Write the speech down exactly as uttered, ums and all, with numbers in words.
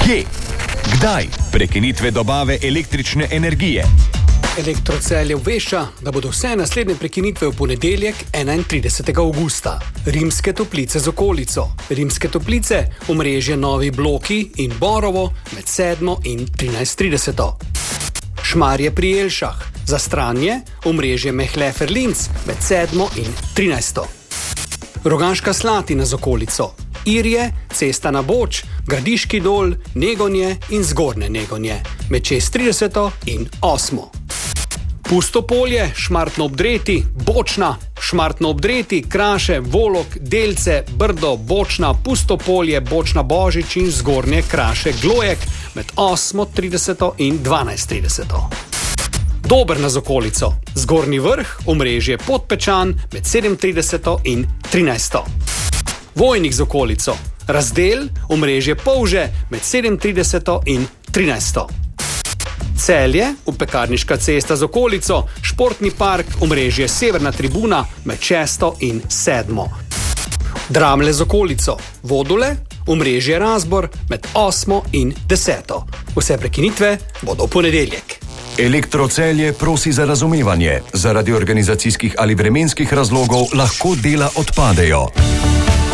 Kje? Kdaj? Prekinitve dobave električne energije. Elektrocelje obvešča, da bodo vse naslednje prekinitve v ponedeljek, enaintridesetega avgusta. Rimske Toplice z okolico. Rimske Toplice, omrežje Novi Bloki in Borovo med sedmo in trinajst trideset. Šmarje pri Jelšah. Za Stranje, omrežje Mehlefer-Linz med sedmo in trinajsto. Rogaška Slatina z okolico. Irje, Cesta na Boč, Gradiški Dol, Negonje in Zgornje Negonje med šest trideset in osmo. Pusto polje, Šmartno ob Dreti, Bočna, Šmartno ob Dreti, Kraše, Volok, Delce, Brdo, Bočna, Pusto polje, Bočna Božič in Zgornje Kraše Glojek med osmo trideset in dvanajst trideset. Dobrna z okolico. Zgornji Vrh, omrežje Podpečan med sedem trideset in trinajsto. Vojnik z okolico. Razdel, omrežje Polže med sedem trideset in trinajsto. Celje, Upekarniška cesta z okolico, Športni park, omrežje Severna tribuna med šesto in sedmo. Dramlje z okolico. Vodule, omrežje Razbor med osmo in deseto. Vse prekinitve bodo v ponedeljek. Elektrocelje prosi za razumevanje. Zaradi organizacijskih ali vremenskih razlogov lahko dela odpadejo.